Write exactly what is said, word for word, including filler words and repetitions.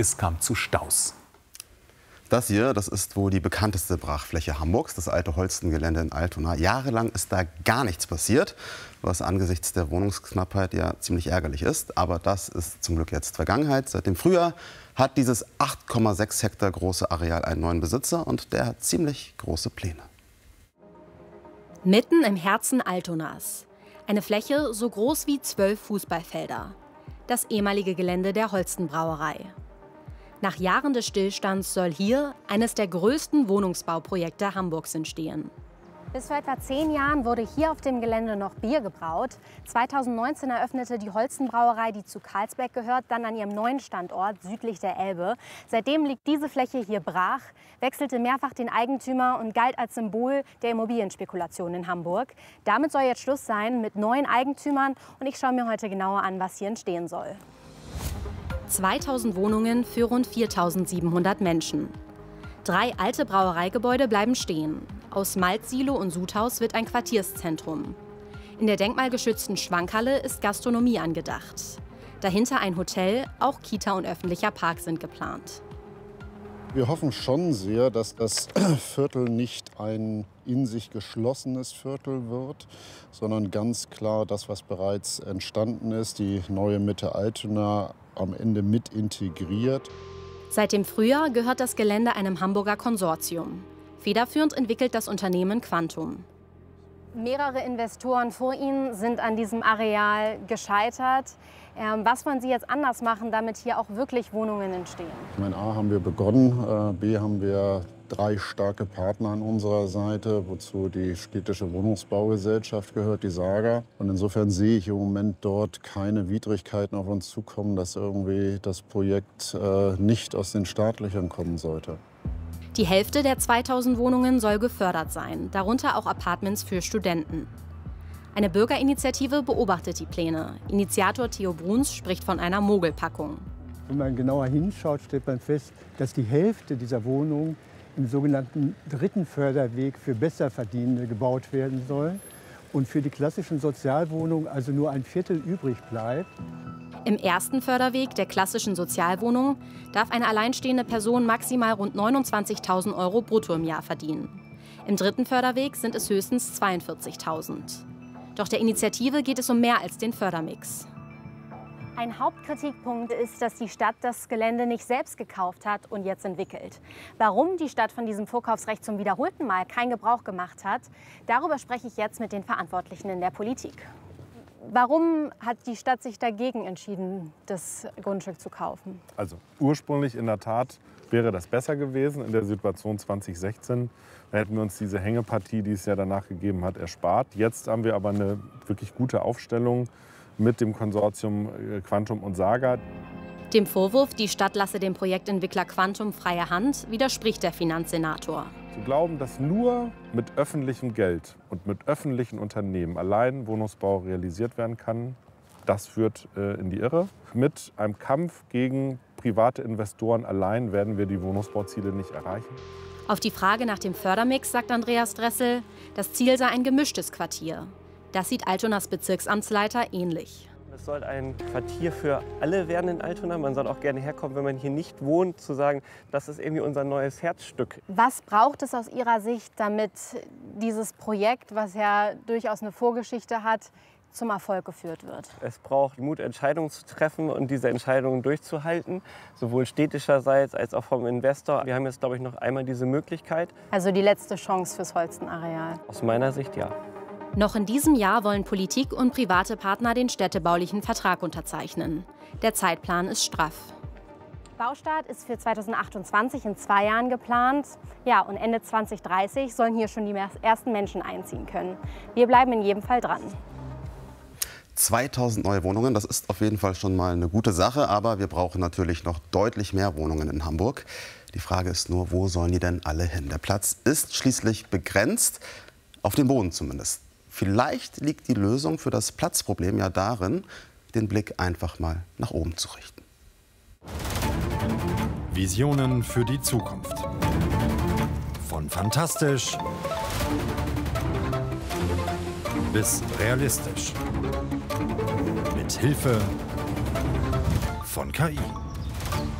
Es kam zu Staus. Das hier, das ist wohl die bekannteste Brachfläche Hamburgs, das alte Holstengelände in Altona. Jahrelang ist da gar nichts passiert, was angesichts der Wohnungsknappheit ja ziemlich ärgerlich ist. Aber das ist zum Glück jetzt Vergangenheit. Seit dem Frühjahr hat dieses acht Komma sechs Hektar große Areal einen neuen Besitzer und der hat ziemlich große Pläne. Mitten im Herzen Altonas. Eine Fläche so groß wie zwölf Fußballfelder. Das ehemalige Gelände der Holstenbrauerei. Nach Jahren des Stillstands soll hier eines der größten Wohnungsbauprojekte Hamburgs entstehen. Bis vor etwa zehn Jahren wurde hier auf dem Gelände noch Bier gebraut. zweitausendneunzehn eröffnete die Holstenbrauerei, die zu Carlsberg gehört, dann an ihrem neuen Standort südlich der Elbe. Seitdem liegt diese Fläche hier brach, wechselte mehrfach den Eigentümer und galt als Symbol der Immobilienspekulation in Hamburg. Damit soll jetzt Schluss sein mit neuen Eigentümern und ich schaue mir heute genauer an, was hier entstehen soll. zweitausend Wohnungen für rund viertausendsiebenhundert Menschen. Drei alte Brauereigebäude bleiben stehen. Aus Malzsilo und Sudhaus wird ein Quartierszentrum. In der denkmalgeschützten Schwankhalle ist Gastronomie angedacht. Dahinter ein Hotel, auch Kita und öffentlicher Park sind geplant. Wir hoffen schon sehr, dass das Viertel nicht ein in sich geschlossenes Viertel wird, sondern ganz klar das, was bereits entstanden ist, die neue Mitte Altona am Ende mit integriert. Seit dem Frühjahr gehört das Gelände einem Hamburger Konsortium. Federführend entwickelt das Unternehmen Quantum. Mehrere Investoren vor Ihnen sind an diesem Areal gescheitert. Ähm, was wollen Sie jetzt anders machen, damit hier auch wirklich Wohnungen entstehen? Ich meine, A haben wir begonnen, B haben wir drei starke Partner an unserer Seite, wozu die städtische Wohnungsbaugesellschaft gehört, die Saga. Und insofern sehe ich im Moment dort keine Widrigkeiten auf uns zukommen, dass irgendwie das Projekt äh, nicht aus den Startlöchern kommen sollte. Die Hälfte der zweitausend Wohnungen soll gefördert sein, darunter auch Apartments für Studenten. Eine Bürgerinitiative beobachtet die Pläne. Initiator Theo Bruns spricht von einer Mogelpackung. Wenn man genauer hinschaut, stellt man fest, dass die Hälfte dieser Wohnungen im sogenannten dritten Förderweg für Besserverdienende gebaut werden soll und für die klassischen Sozialwohnungen also nur ein Viertel übrig bleibt. Im ersten Förderweg der klassischen Sozialwohnung darf eine alleinstehende Person maximal rund neunundzwanzigtausend Euro brutto im Jahr verdienen. Im dritten Förderweg sind es höchstens zweiundvierzigtausend. Doch der Initiative geht es um mehr als den Fördermix. Ein Hauptkritikpunkt ist, dass die Stadt das Gelände nicht selbst gekauft hat und jetzt entwickelt. Warum die Stadt von diesem Vorkaufsrecht zum wiederholten Mal keinen Gebrauch gemacht hat, darüber spreche ich jetzt mit den Verantwortlichen in der Politik. Warum hat die Stadt sich dagegen entschieden, das Grundstück zu kaufen? Also ursprünglich in der Tat wäre das besser gewesen in der Situation zwanzig sechzehn. Da hätten wir uns diese Hängepartie, die es ja danach gegeben hat, erspart. Jetzt haben wir aber eine wirklich gute Aufstellung mit dem Konsortium Quantum und Saga. Dem Vorwurf, die Stadt lasse dem Projektentwickler Quantum freie Hand, widerspricht der Finanzsenator. Zu glauben, dass nur mit öffentlichem Geld und mit öffentlichen Unternehmen allein Wohnungsbau realisiert werden kann, das führt äh, in die Irre. Mit einem Kampf gegen private Investoren allein werden wir die Wohnungsbauziele nicht erreichen. Auf die Frage nach dem Fördermix sagt Andreas Dressel, das Ziel sei ein gemischtes Quartier. Das sieht Altonas Bezirksamtsleiter ähnlich. Es soll ein Quartier für alle werden in Altona. Man soll auch gerne herkommen, wenn man hier nicht wohnt, zu sagen, das ist irgendwie unser neues Herzstück. Was braucht es aus Ihrer Sicht, damit dieses Projekt, was ja durchaus eine Vorgeschichte hat, zum Erfolg geführt wird? Es braucht Mut, Entscheidungen zu treffen und diese Entscheidungen durchzuhalten, sowohl städtischerseits als auch vom Investor. Wir haben jetzt, glaube ich, noch einmal diese Möglichkeit. Also die letzte Chance fürs Holstenareal? Aus meiner Sicht ja. Noch in diesem Jahr wollen Politik und private Partner den städtebaulichen Vertrag unterzeichnen. Der Zeitplan ist straff. Baustart ist für zweitausendachtundzwanzig in zwei Jahren geplant. Ja, und Ende zweitausenddreißig sollen hier schon die ersten Menschen einziehen können. Wir bleiben in jedem Fall dran. zweitausend neue Wohnungen, das ist auf jeden Fall schon mal eine gute Sache. Aber wir brauchen natürlich noch deutlich mehr Wohnungen in Hamburg. Die Frage ist nur, wo sollen die denn alle hin? Der Platz ist schließlich begrenzt, auf dem Boden zumindest. Vielleicht liegt die Lösung für das Platzproblem ja darin, den Blick einfach mal nach oben zu richten. Visionen für die Zukunft. Von fantastisch bis realistisch. Mit Hilfe von K I.